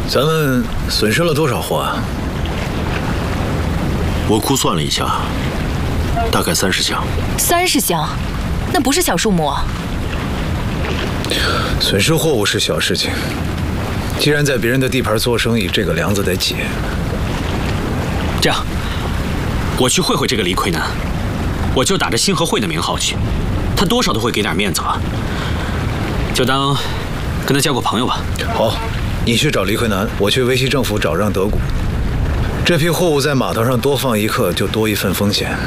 咱们损失了多少货啊？ 我估算了一下，大概30箱。 30箱，那不是小数目啊。 损失货物是小事情，既然在别人的地盘做生意，这个梁子得解。 这样，我去会会这个李魁南，我就打着星河会的名号去，他多少都会给点面子吧，就当跟他交个朋友吧。 好，你去找李魁南，我去维系政府找让德谷。这批货物在码头上多放一刻，就多一份风险。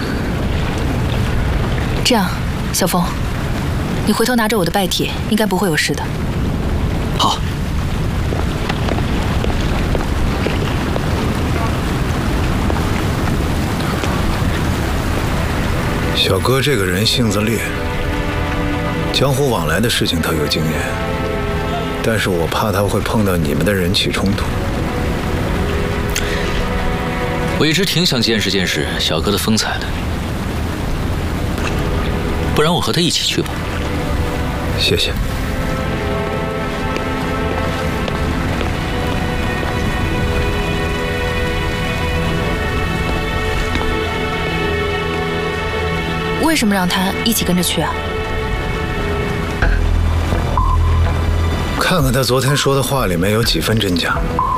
这样，小峰，你回头拿着我的拜帖，应该不会有事的。 好。 小哥这个人性子烈，江湖往来的事情他有经验，但是我怕他会碰到你们的人起冲突。 我一直挺想见识见识小哥的风采的，不然我和他一起去吧。 谢谢。 为什么让他一起跟着去啊？ 看看他昨天说的话里面有几分真假。